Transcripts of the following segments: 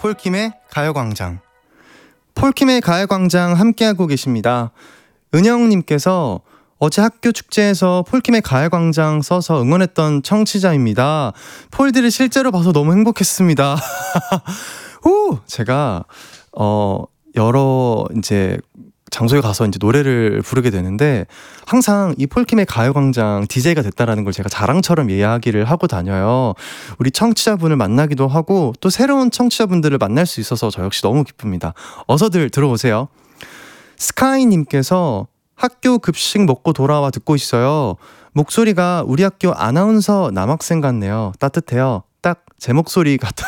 폴킴의 가요광장. 폴킴의 가요광장 함께하고 계십니다. 은영님께서 어제 학교 축제에서 폴킴의 가요광장 써서 응원했던 청취자입니다. 폴디를 실제로 봐서 너무 행복했습니다. 오, 제가 여러 이제 장소에 가서 이제 노래를 부르게 되는데 항상 이 폴킴의 가요광장 DJ가 됐다라는 걸 제가 자랑처럼 이야기를 하고 다녀요. 우리 청취자분을 만나기도 하고 또 새로운 청취자분들을 만날 수 있어서 저 역시 너무 기쁩니다. 어서들 들어오세요. 스카이님께서 학교 급식 먹고 돌아와 듣고 있어요. 목소리가 우리 학교 아나운서 남학생 같네요. 따뜻해요. 딱 제 목소리 같아요.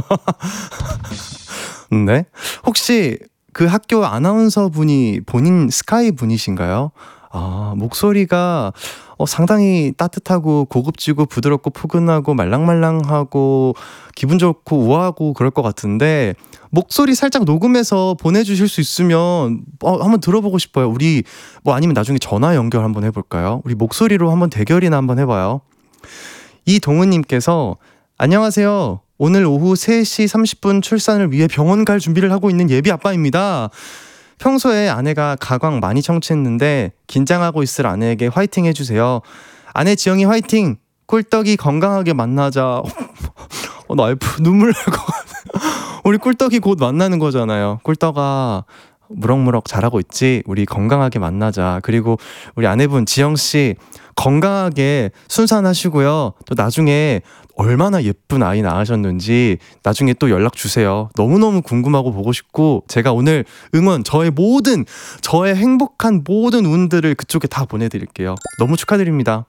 네? 혹시 그 학교 아나운서 분이 본인 스카이 분이신가요? 아, 목소리가 상당히 따뜻하고 고급지고 부드럽고 포근하고 말랑말랑하고 기분 좋고 우아하고 그럴 것 같은데 목소리 살짝 녹음해서 보내주실 수 있으면 한번 들어보고 싶어요. 우리 아니면 나중에 전화 연결 한번 해볼까요? 우리 목소리로 한번 대결이나 한번 해봐요. 이동은님께서 안녕하세요. 오늘 오후 3시 30분 출산을 위해 병원 갈 준비를 하고 있는 예비 아빠입니다. 평소에 아내가 가광 많이 청취했는데 긴장하고 있을 아내에게 화이팅 해주세요. 아내 지영이 화이팅! 꿀떡이 건강하게 만나자. 나 눈물 날 것 같아. 우리 꿀떡이 곧 만나는 거잖아요. 꿀떡아 무럭무럭 잘하고 있지? 우리 건강하게 만나자. 그리고 우리 아내분 지영씨 건강하게 순산하시고요. 또 나중에 얼마나 예쁜 아이 낳으셨는지 나중에 또 연락 주세요. 너무너무 궁금하고 보고 싶고 제가 오늘 응원 저의 행복한 모든 운들을 그쪽에 다 보내드릴게요. 너무 축하드립니다.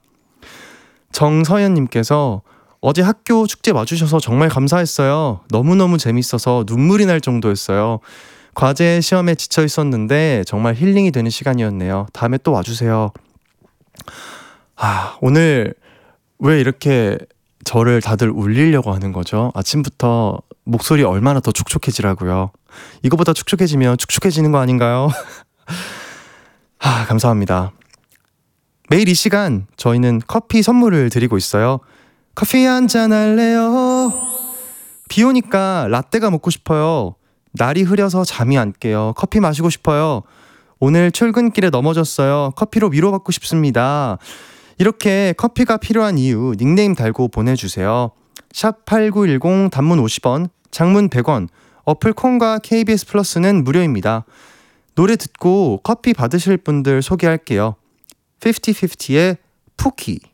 정서연님께서 어제 학교 축제 와주셔서 정말 감사했어요. 너무너무 재밌어서 눈물이 날 정도였어요. 과제 시험에 지쳐 있었는데 정말 힐링이 되는 시간이었네요. 다음에 또 와주세요. 오늘 왜 이렇게 저를 다들 울리려고 하는 거죠? 아침부터 목소리 얼마나 더 촉촉해지라고요. 이거보다 촉촉해지면 축축해지는 거 아닌가요? 감사합니다. 매일 이 시간 저희는 커피 선물을 드리고 있어요. 커피 한잔 할래요? 비 오니까 라떼가 먹고 싶어요. 날이 흐려서 잠이 안 깨요. 커피 마시고 싶어요. 오늘 출근길에 넘어졌어요. 커피로 위로받고 싶습니다. 이렇게 커피가 필요한 이유 닉네임 달고 보내주세요. 샵8910 단문 50원, 장문 100원, 어플 콩과 KBS 플러스는 무료입니다. 노래 듣고 커피 받으실 분들 소개할게요. 50-50의 푸키.